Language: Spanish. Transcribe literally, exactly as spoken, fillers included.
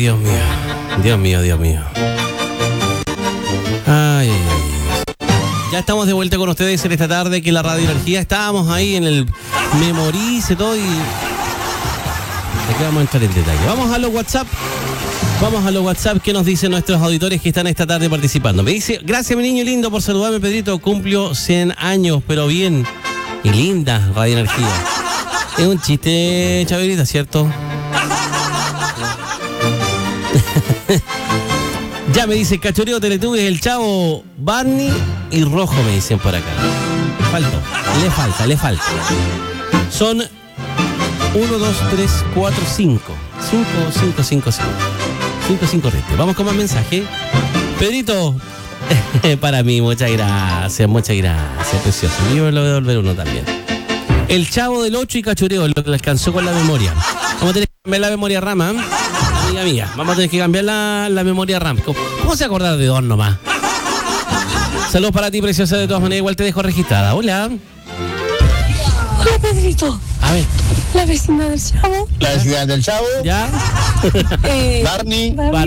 Dios mío. Dios mío, Dios mío. Ay, ay, ay. Ya estamos de vuelta con ustedes en esta tarde que la Radio Energía. Estábamos ahí en el Memorice todo y... Aquí vamos a entrar en detalle. Vamos a los WhatsApp. Vamos a los WhatsApp que nos dicen nuestros auditores que están esta tarde participando. Me dice, gracias mi niño lindo por saludarme, Pedrito. Cumplio cien años, pero bien. Y linda, Radio Energía. Es un chiste, Chaverita, ¿cierto? Ya me dice Cachoreo Teletubbies, el Chavo, Barney y Rojo, me dicen por acá. Faltó, le falta, le falta. Son uno, dos, tres, cuatro, cinco. cinco, cinco, cinco, cinco. cinco, cinco restes. Vamos con más mensaje. Pedrito, para mí, muchas gracias, muchas gracias, precioso. Yo le voy a devolver uno también. El Chavo del ocho y Cachoreo, lo que le alcanzó con la memoria. Vamos a tener que cambiar la memoria RAM, ¿eh? Amiga mía, vamos a tener que cambiar la, la memoria RAM. ¿Cómo, ¿Cómo se acordar de dos nomás? Saludos para ti, preciosa, de todas maneras, igual te dejo registrada. Hola. Hola, Pedrito. A ver. La vecina del Chavo. La vecina del Chavo. ¿Ya? Eh, Barney. Barney.